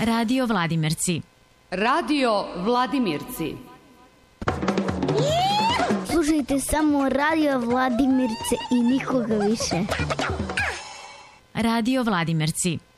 Radio Vladimirci. Radio Vladimirci. Slušajte samo Radio Vladimirce i nikoga više. Radio Vladimirci.